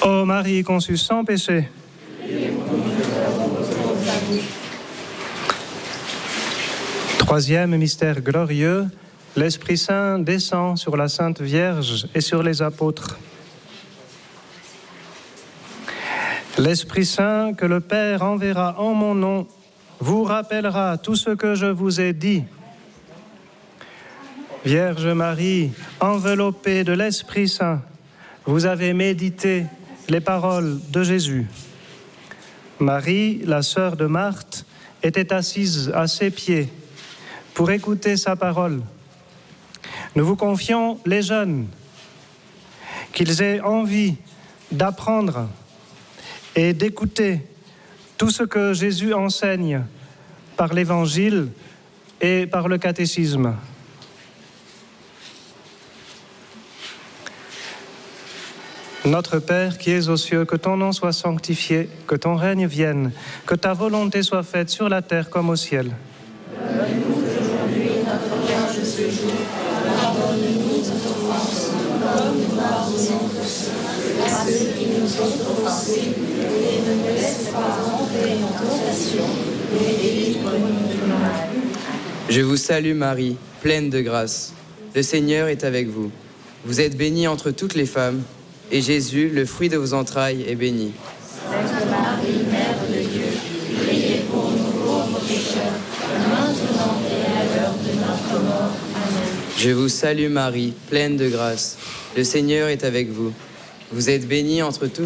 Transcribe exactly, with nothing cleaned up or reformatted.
Ô Marie conçue sans péché. Troisième mystère glorieux, l'Esprit Saint descend sur la Sainte Vierge et sur les apôtres. L'Esprit Saint que le Père enverra en mon nom vous rappellera tout ce que je vous ai dit. Vierge Marie, enveloppée de l'Esprit Saint, vous avez médité les paroles de Jésus. Marie, la sœur de Marthe, était assise à ses pieds pour écouter sa parole. Nous vous confions les jeunes, qu'ils aient envie d'apprendre et d'écouter tout ce que Jésus enseigne par l'Évangile et par le catéchisme. Notre Père qui es aux cieux, que ton nom soit sanctifié, que ton règne vienne, que ta volonté soit faite sur la terre comme au ciel. Donne-nous aujourd'hui notre pain de ce jour. Pardonne-nous nos offenses, comme nous pardonnons aussi à ceux qui nous ont offensés. Et ne nous laisse pas entrer en tentation, mais délivre-nous du mal. Je vous salue Marie, pleine de grâce. Le Seigneur est avec vous. Vous êtes bénie entre toutes les femmes, et Jésus, le fruit de vos entrailles, est béni. Sainte Marie, Mère de Dieu, priez pour nous pauvres pécheurs, maintenant et à l'heure de notre mort. Amen. Je vous salue Marie, pleine de grâce. Le Seigneur est avec vous. Vous êtes bénie entre toutes